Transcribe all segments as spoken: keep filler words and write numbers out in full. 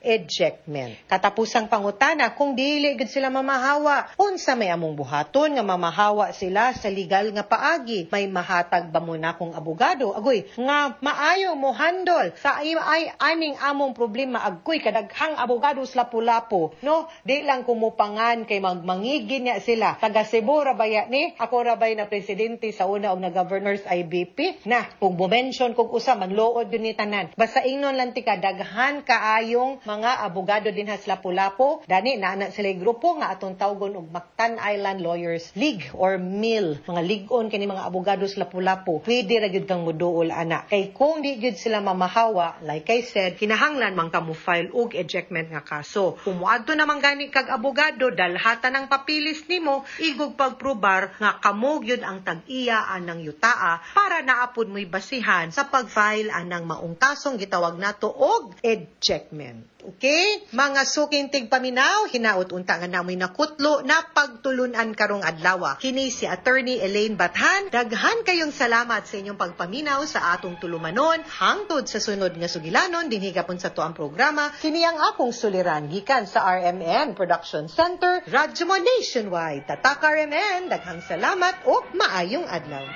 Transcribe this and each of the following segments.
ejectment. Katapusang pangutana kung dili gid sila mamahawa, unsa may among buhaton nga mamahawa sila sa legal nga paagi? May mahatag ba mo na kung abogado agoy nga maayo mo handle sa ay, ay aning among problema agkoy kadaghang abogado sa lapu-lapu, no? Di lang kumupangan kay magmangigin niya sila. Taga Cebu ra baya ni ako ra bay na presidente sa una og na governors I B P na kung mo-mention kog usa manluod yun ni tanan. Basta ingnon lang tika daghan kaayong mga abogado din ha sa lapu-lapu. Dani naana sila grupo nga atong tawgon og Mactan Island Lawyers League or M I L. Mga ligon kani mga abogado sa lapu-lapu. Pwede ra gyud kang muduol ana. Kay kung di gyud sila mamahawa, like I said, kinahanglan man ka mo file og ejectment nga kaso. Kung moadto naman gani kag abogado, dalhatan ng papilis nimo, igog pagprobar nga kamo gyud ang tag-iya anang yutaa para naapod mo'y basihan sa pag-file anang maong kasong gitawag nato og ejectment. Okay? Mga suking tigpaminaw, hinaut-unta nga namoy nakutlo na pagtulunan karong adlaw. Kini si Attorney Elaine Bathan. Daghan kayong salamat sa inyong pagpaminaw sa atong tulumanon hangtod sa sunod nga sugilanon dinhi gapon sa tuang programa. Kini ang akong suliran gikan sa R M N Production Center, Radyo Mo Nationwide. Tatak R M N, daghang salamat o maayong adlaw.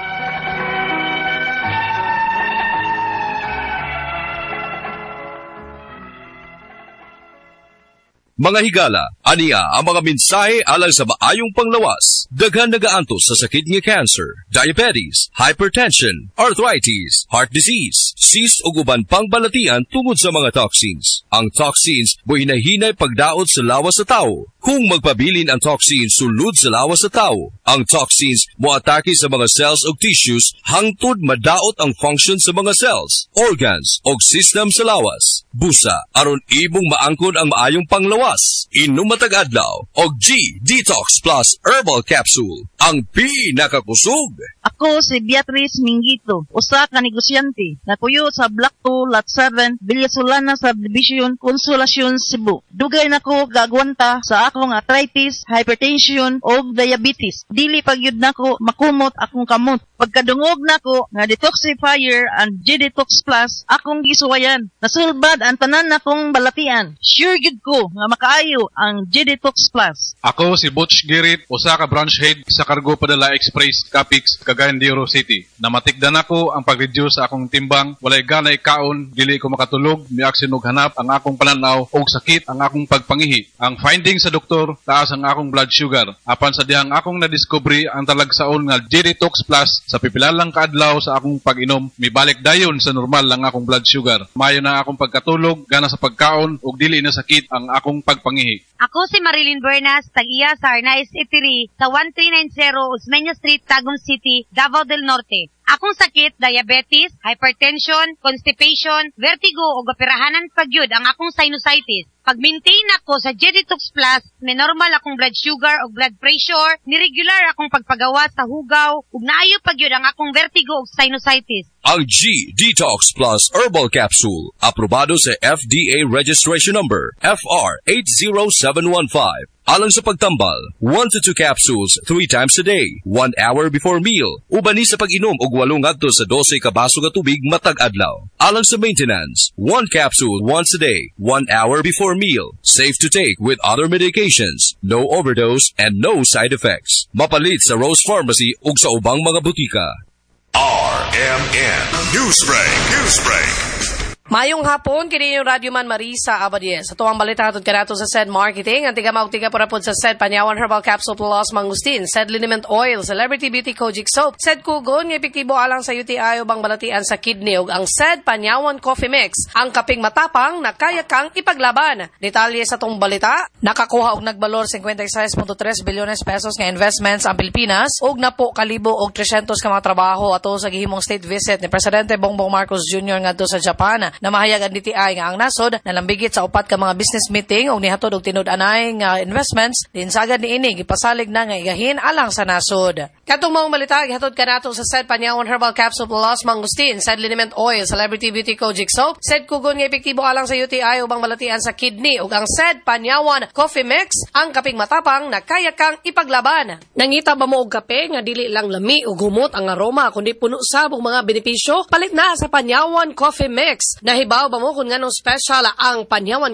Mga higala, aniya ang mga mensahe alang sa maayong panglawas. Daghan nagaantos sa sakit nga cancer, diabetes, hypertension, arthritis, heart disease, cyst o uban pang balatian tungod sa mga toxins. Ang toxins mo hinahinay pagdaot sa lawas sa tao. Kung magpabilin ang toxins sulod sa lawas sa tao, ang toxins mo atake sa mga cells o tissues hangtod madaot ang function sa mga cells, organs o system sa lawas. Busa, aron ibong maangkon ang maayong panglawas. Inom matag adlaw og G Detox Plus Herbal Capsule, ang pinakakusog. Ako si Beatrice Mingito, usa ka negosyante, napuyo sa Block two, Lot seven, Villasolana Subdivision, Consolacion, Cebu. Dugay nako gagwanta sa akong arthritis, hypertension o diabetes. Dili pagyud nako makumot akong kamot. Pagkadungog nako nga detoxifier and G-Detox Plus, akong gisuwayan. Nasulbad ang tanan nakong balatian. Sure gyud ko nga makaayo ang G-Detox Plus. Ako si Butch Girit, usa ka branch head sa Cargo Padala Express, Capix, Cagayan de Oro City. Namatikdan ako ang pag-reduce sa akong timbang, walay ganay kaon, dili ko makatulog, miaksin og hanap ang akong pananaw og sakit ang akong pagpangihi. Ang finding sa doktor, taas ang akong blood sugar. Apan sa dihang akong nadiscovery ang talagsaon nga G-Detox Plus, sa pipilalang kaadlaw sa akong pag-inom, mibalik dayon sa normal lang akong blood sugar. Mayo na akong pagkatulog, gana sa pagkaon ug dili na sakit ang akong pagpangihi. Ako si Marilyn Bernas, tag-iya sa Arnaiz Eatery sa one three nine zero Osmeña Street, Tagum City, Davao del Norte. Akong sakit, diabetes, hypertension, constipation, vertigo o gapirahanan pagyud ang akong sinusitis. Pag-maintain ako sa G-Detox Plus, may normal akong blood sugar o blood pressure, ni-regular akong pagpagawa sa hugaw, ug naayo pagyud ang akong vertigo o sinusitis. Ang G-Detox Plus Herbal Capsule, aprobado sa F D A Registration Number F R eight zero seven one five. Alang sa pagtambal, one to two capsules three times a day, one hour before meal. Ubani sa pag-inom og walong ngadto sa twelve ka baso nga tubig matag adlaw. Alang sa maintenance, one capsule once a day, one hour before meal. Safe to take with other medications, no overdose and no side effects. Mapalit sa Rose Pharmacy ug sa ubang mga butika. R M N Newsbreak, Newsbreak. Mayong hapon, kini yung Radio Man Marisa Abadies. Sa tuwang balita hatod ka nato sa S E D Marketing, ang tiga-mautiga para po sa S E D Panyawan Herbal Capsule Plus Mangustin, S E D Liniment Oil, Celebrity Beauty Kojic Soap, S E D Kugon, ng epektibo alang sa U T I o bang balatian sa kidney, ug ang S E D Panyawan Coffee Mix, ang kaping matapang na kaya kang ipaglaban. Detalye sa tong balita, nakakuha og nagbalor fifty-six point three bilyones pesos nga investments ang Pilipinas, ug napo kalibo og three hundred ka mga trabaho ato sa gihimong state visit ni Presidente Bongbong Marcos Junior ngadto sa Japan, na mahayag ang D T I nga ang nasod nalambigit sa upat ka mga business meeting ug nihatod og tinud-anay nga investments din sagad niini gipasalig na nga igahin alang sa nasod. Katong mga balita gihatod kanato sa S E D Panyawan Herbal Capsule Plus Mangustin, S E D Liniment Oil, Celebrity Beauty Kojic Soap, S E D Kugon nga epektibo alang sa U T I ubang balatian sa kidney ug ang S E D Panyawan Coffee Mix, ang kaping matapang na kaya kang ipaglaban. Nangita ba mo og kape nga dili lang lami ug humot ang aroma kundi puno sabong mga benepisyo? Palit na sa Panyawan Coffee Mix. Nahibaw ba mo kung nganong special ang Panyawan